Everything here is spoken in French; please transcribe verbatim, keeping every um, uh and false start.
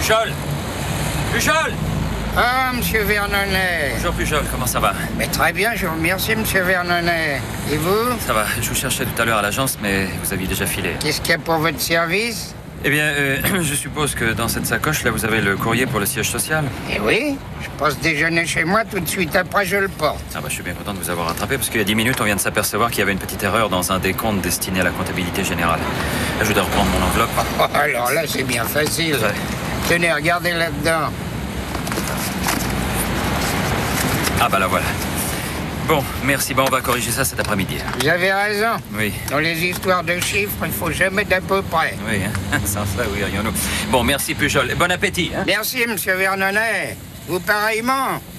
Pujol Pujol Ah, monsieur Vernonnet. Bonjour Pujol, comment ça va? Mais très bien, je vous remercie, monsieur Vernonnet. Et vous? Ça va, je vous cherchais tout à l'heure à l'agence, mais vous aviez déjà filé. Qu'est-ce qu'il y a pour votre service? Eh bien, euh, je suppose que dans cette sacoche, là, vous avez le courrier pour le siège social. Eh oui, je passe déjeuner chez moi, tout de suite après je le porte. Ah bah, je suis bien content de vous avoir rattrapé, parce qu'il y a dix minutes, on vient de s'apercevoir qu'il y avait une petite erreur dans un décompte destiné à la comptabilité générale. Là, je dois reprendre mon enveloppe. Oh, alors là, c'est bien facile. Ouais. Tenez, regardez là-dedans. Ah bah là, voilà. Bon, merci. Bon, on va corriger ça cet après-midi. Vous avez raison. Oui. Dans les histoires de chiffres, il faut jamais d'à peu près. Oui, hein. Sans ça, oui, rien nous. Bon, merci Pujol. Bon appétit, hein. Merci, monsieur Vernonnet. Vous pareillement.